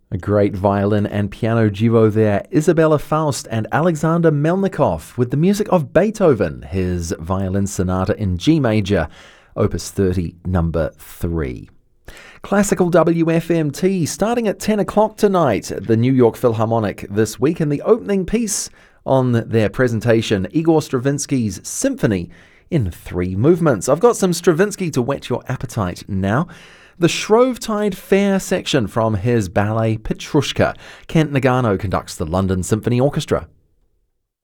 A great violin and piano duo there, Isabella Faust and Alexander Melnikov, with the music of Beethoven, his violin sonata in G major, Opus 30, number 3. Classical WFMT starting at 10 o'clock tonight at the New York Philharmonic this week, and the opening piece on their presentation, Igor Stravinsky's Symphony in 3 movements. I've got some Stravinsky to whet your appetite now. The Shrovetide Fair section from his ballet Petrushka. Kent Nagano conducts the London Symphony Orchestra.